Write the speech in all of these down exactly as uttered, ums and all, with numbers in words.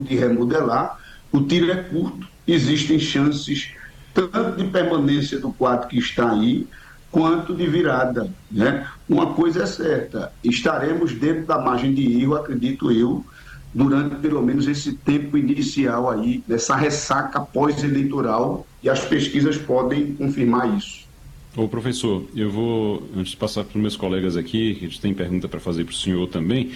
de remodelar, o tiro é curto, existem chances tanto de permanência do quadro que está aí, quanto de virada, né? Uma coisa é certa, estaremos dentro da margem de erro, acredito eu, durante pelo menos esse tempo inicial aí, dessa ressaca pós-eleitoral, e as pesquisas podem confirmar isso. Ô professor, eu vou, antes de passar para os meus colegas aqui, que a gente tem pergunta para fazer para o senhor também,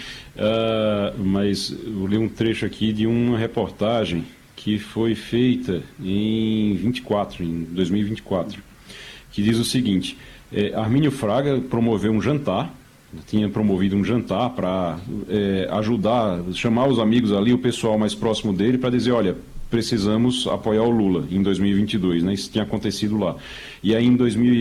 uh, mas eu li um trecho aqui de uma reportagem que foi feita em vinte e quatro, em dois mil e vinte e quatro, que diz o seguinte: é, Armínio Fraga promoveu um jantar, tinha promovido um jantar para é, ajudar, chamar os amigos ali, o pessoal mais próximo dele, para dizer, olha, precisamos apoiar o Lula em dois mil e vinte e dois, né? Isso tinha acontecido lá. E aí em dois mil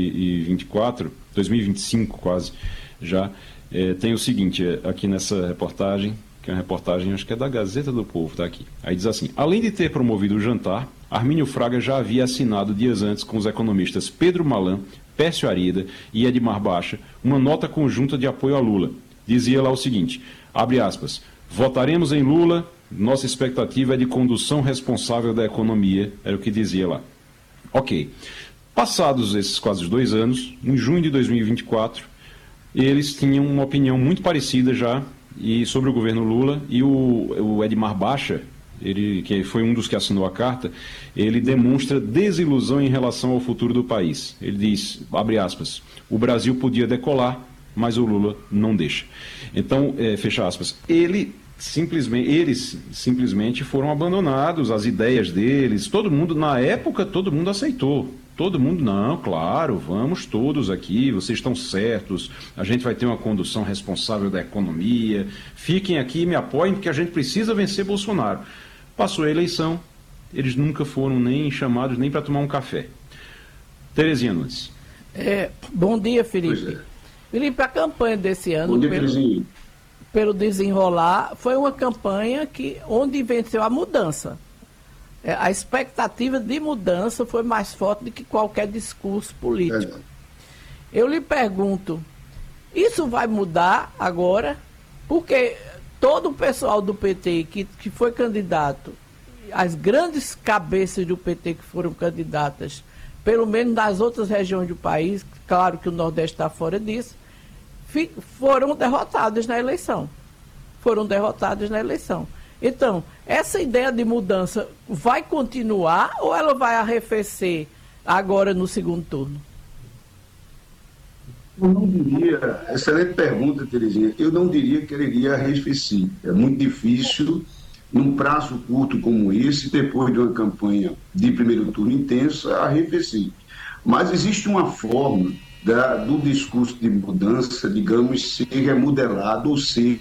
e vinte e quatro, dois mil e vinte e cinco quase, já é, tem o seguinte, é, aqui nessa reportagem, que é uma reportagem, acho que é da Gazeta do Povo, está aqui. Aí diz assim: além de ter promovido o jantar, Armínio Fraga já havia assinado dias antes com os economistas Pedro Malan, Pércio Arida e Edmar Baixa uma nota conjunta de apoio a Lula. Dizia lá o seguinte, abre aspas, votaremos em Lula, nossa expectativa é de condução responsável da economia, era o que dizia lá. Ok. Passados esses quase dois anos, em junho de dois mil e vinte e quatro, eles tinham uma opinião muito parecida já e sobre o governo Lula, e o, o Edmar Baixa, ele, que foi um dos que assinou a carta, ele demonstra desilusão em relação ao futuro do país. Ele diz, abre aspas, o Brasil podia decolar, mas o Lula não deixa. Então, é, fecha aspas, ele simplesmente, eles simplesmente foram abandonados, as ideias deles, todo mundo, na época, todo mundo aceitou. Todo mundo, não, claro, vamos todos aqui, vocês estão certos, a gente vai ter uma condução responsável da economia, fiquem aqui e me apoiem, porque a gente precisa vencer Bolsonaro. Passou a eleição, eles nunca foram nem chamados nem para tomar um café. Terezinha Nunes. É, bom dia, Felipe. É. Felipe, a campanha desse ano, bom dia, pelo, pelo desenrolar, foi uma campanha que, onde venceu a mudança. A expectativa de mudança foi mais forte do que qualquer discurso político. É. Eu lhe pergunto, isso vai mudar agora? Porque todo o pessoal do P T que, que foi candidato, as grandes cabeças do P T que foram candidatas, pelo menos nas outras regiões do país, claro que o Nordeste está fora disso, foram derrotadas na eleição. Foram derrotadas na eleição. Então, essa ideia de mudança vai continuar ou ela vai arrefecer agora no segundo turno? Eu não diria, excelente pergunta, Terezinha, eu não diria que ela iria arrefecer. É muito difícil, num prazo curto como esse, depois de uma campanha de primeiro turno intensa, arrefecer. Mas existe uma forma da, do discurso de mudança, digamos, ser remodelado ou ser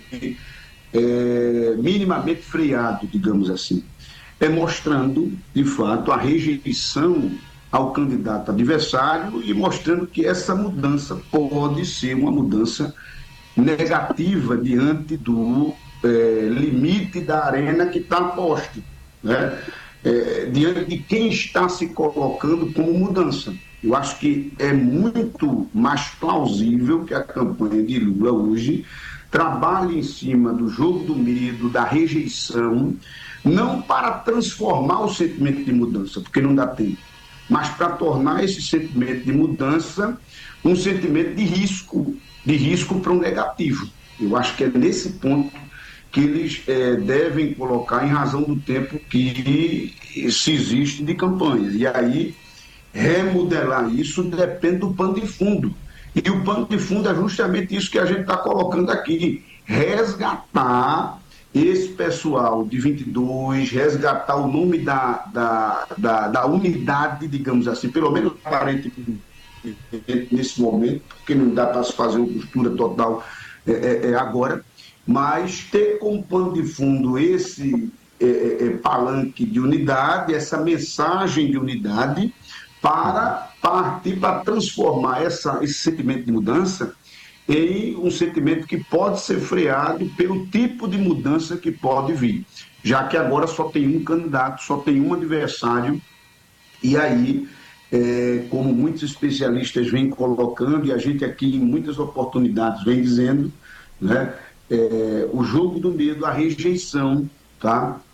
É, minimamente freado, digamos assim, é mostrando, de fato, a rejeição ao candidato adversário e mostrando que essa mudança pode ser uma mudança negativa diante do é, limite da arena que está posto, né? É, diante de quem está se colocando como mudança. Eu acho que é muito mais plausível que a campanha de Lula hoje trabalhe em cima do jogo do medo, da rejeição, não para transformar o sentimento de mudança, porque não dá tempo, mas para tornar esse sentimento de mudança um sentimento de risco, de risco para um negativo. Eu acho que é nesse ponto que eles é, devem colocar em razão do tempo que se existe de campanha. E aí, remodelar isso depende do pano de fundo. E o pano de fundo é justamente isso que a gente está colocando aqui, resgatar esse pessoal de vinte e dois, resgatar o nome da, da, da, da unidade, digamos assim, pelo menos aparentemente nesse momento, porque não dá para se fazer uma costura total é, é, é agora, mas ter como pano de fundo esse é, é, palanque de unidade, essa mensagem de unidade, para partir, para transformar essa, esse sentimento de mudança em um sentimento que pode ser freado pelo tipo de mudança que pode vir, já que agora só tem um candidato, só tem um adversário, e aí, é, como muitos especialistas vêm colocando, e a gente aqui em muitas oportunidades vem dizendo, né, é, o jogo do medo, a rejeição, tá?